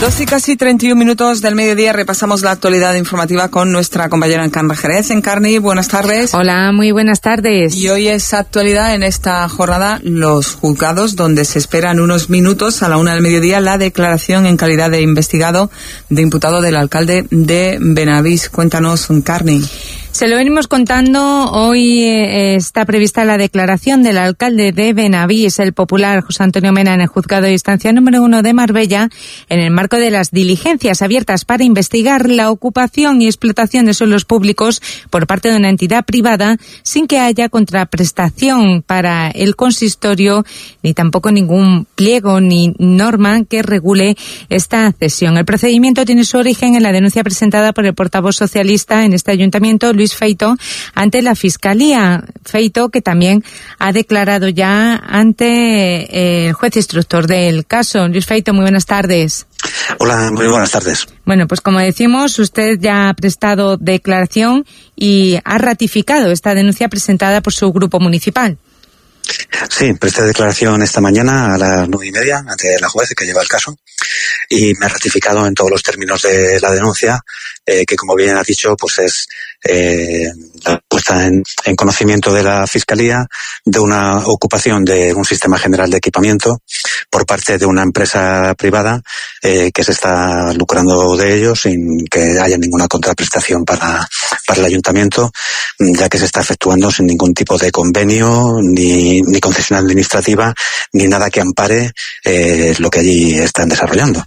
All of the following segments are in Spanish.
12 y casi 31 minutos del mediodía, repasamos la actualidad informativa con nuestra compañera Encarni Jerez. Encarni, buenas tardes. Hola, muy buenas tardes. Y hoy es actualidad en esta jornada los juzgados, donde se esperan unos minutos a la 1 del mediodía la declaración en calidad de investigado de imputado del alcalde de Benavís. Cuéntanos, Encarni. Se lo venimos contando. Hoy está prevista la declaración del alcalde de Benavís, el popular José Antonio Mena, en el juzgado de instancia número 1 de Marbella, en el marco de las diligencias abiertas para investigar la ocupación y explotación de suelos públicos por parte de una entidad privada, sin que haya contraprestación para el consistorio, ni tampoco ningún pliego ni norma que regule esta cesión. El procedimiento tiene su origen en la denuncia presentada por el portavoz socialista en este ayuntamiento, Luis Feito, ante la Fiscalía. Feito, que también ha declarado ya ante el juez instructor del caso. Luis Feito, muy buenas tardes. Hola, muy buenas tardes. Bueno, pues como decimos, usted ya ha prestado declaración y ha ratificado esta denuncia presentada por su grupo municipal. Sí, presté declaración esta mañana a las 9:30 ante la juez que lleva el caso y me ha ratificado en todos los términos de la denuncia, que como bien ha dicho, pues es la puesta en conocimiento de la Fiscalía de una ocupación de un sistema general de equipamiento por parte de una empresa privada que se está lucrando de ello sin que haya ninguna contraprestación para el ayuntamiento, ya que se está efectuando sin ningún tipo de convenio, ni concesión administrativa, ni nada que ampare lo que allí están desarrollando.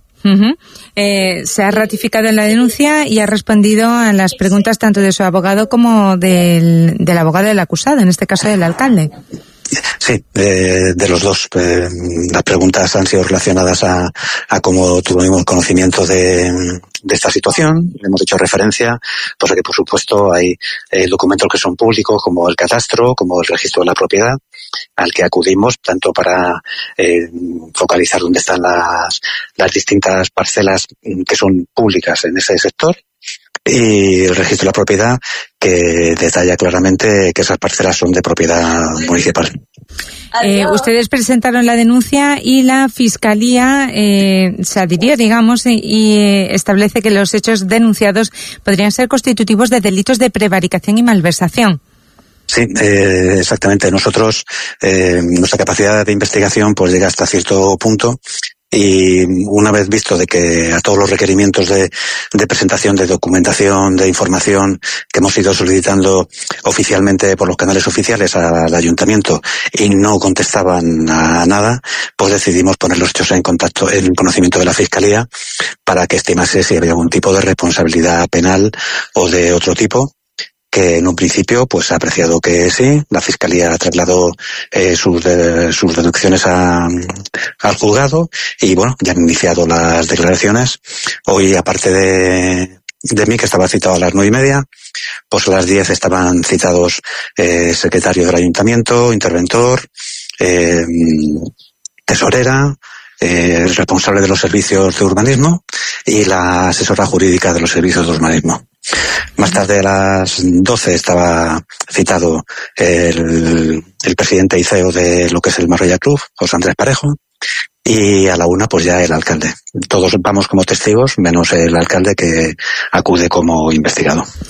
Se ha ratificado en la denuncia y ha respondido a las preguntas tanto de su abogado como del abogado del acusado, en este caso del alcalde. Sí, de los dos. Las preguntas han sido relacionadas a cómo tuvimos conocimiento de esta situación. Hemos hecho referencia, pues a que por supuesto hay documentos que son públicos, como el catastro, como el registro de la propiedad, al que acudimos tanto para focalizar dónde están las distintas parcelas que son públicas en ese sector, y el registro de la propiedad, que detalla claramente que esas parcelas son de propiedad municipal. Ustedes presentaron la denuncia y la Fiscalía se adhirió, digamos, y establece que los hechos denunciados podrían ser constitutivos de delitos de prevaricación y malversación. Sí, exactamente. Nosotros, nuestra capacidad de investigación pues llega hasta cierto punto. Y una vez visto de que a todos los requerimientos de presentación de documentación, de información que hemos ido solicitando oficialmente por los canales oficiales al ayuntamiento y no contestaban a nada, pues decidimos poner los hechos en conocimiento de la Fiscalía para que estimase si había algún tipo de responsabilidad penal o de otro tipo, que en un principio pues ha apreciado que sí. La Fiscalía ha trasladado sus deducciones al juzgado y bueno, ya han iniciado las declaraciones. Hoy, aparte de mí, que estaba citado a las 9:30, pues a las 10 estaban citados secretario del ayuntamiento, interventor, tesorera, el responsable de los servicios de urbanismo y la asesora jurídica de los servicios de urbanismo. Más tarde, a las 12, estaba citado el presidente y CEO de lo que es el Marbella Club, José Andrés Parejo, y a la 1 pues ya el alcalde. Todos vamos como testigos, menos el alcalde, que acude como investigado.